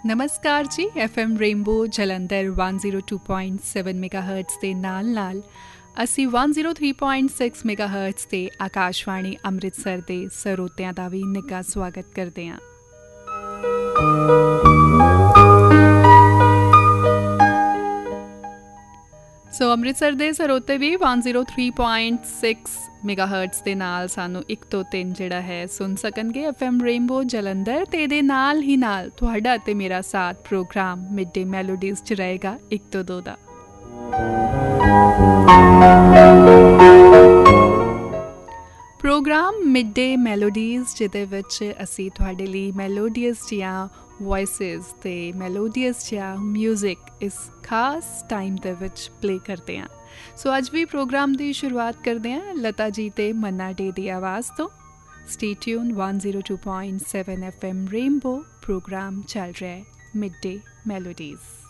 ਨਮਸਕਾਰ ਜੀ। FM rainbow Jalandhar 102.7 ਮੈਗਾਹਰਟਜ਼ ਦੇ ਨਾਲ ਅਸੀਂ 103.6 ਮੈਗਾਹਰਟਜ਼ ਤੇ ਆਕਾਸ਼ਵਾਣੀ ਅੰਮ੍ਰਿਤਸਰ ਦੇ ਸਰੋਤਿਆਂ ਦਾ ਵੀ ਨਿੱਘਾ ਸਵਾਗਤ ਕਰਦੇ ਹਾਂ। ਸੋ ਅੰਮ੍ਰਿਤਸਰ ਦੇ ਸਰੋਤੇ ਵੀ 103.6 ਮੈਗਾਹਰਟਜ਼ ਦੇ ਨਾਲ ਸਾਨੂੰ 1 ਤੋਂ 3 ਜਿਹੜਾ ਹੈ ਸੁਣ ਸਕਣਗੇ। FM ਰੇਨਬੋ ਜਲੰਧਰ ਤੇ ਇਹਦੇ ਨਾਲ ਹੀ ਨਾਲ ਤੁਹਾਡਾ ਤੇ ਮੇਰਾ ਸਾਥ ਪ੍ਰੋਗਰਾਮ ਮਿਡ ਡੇ ਮੈਲੋਡੀਜ਼ 'ਚ ਰਹੇਗਾ 1 ਤੋਂ 2 ਦਾ। ਪ੍ਰੋਗਰਾਮ ਮਿਡ ਡੇ ਮੈਲੋਡੀਜ਼ ਜਿਹਦੇ ਵਿੱਚ ਅਸੀਂ ਤੁਹਾਡੇ ਲਈ ਮੈਲੋਡੀਅਸ ਜਿਹੀਆਂ ਵੋਇਸਿਸ ਤੇ ਮੈਲੋਡੀਅਸ ਜਿਹਾ ਮਿਊਜ਼ਿਕ ਇਸ ਖਾਸ ਟਾਈਮ ਦੇ ਵਿੱਚ ਪਲੇ ਕਰਦੇ ਹਾਂ। ਸੋ ਅੱਜ ਵੀ ਪ੍ਰੋਗਰਾਮ ਦੀ ਸ਼ੁਰੂਆਤ ਕਰਦੇ ਹਾਂ ਲਤਾ ਜੀ ਤੇ ਮੰਨਾ ਡੇ ਦੀ ਆਵਾਜ਼ ਤੋਂ। Stay tune 102.7 FM rainbow programme ਚੱਲ ਰਿਹਾ ਹੈ ਮਿਡ ਡੇ ਮੈਲੋਡੀਜ਼।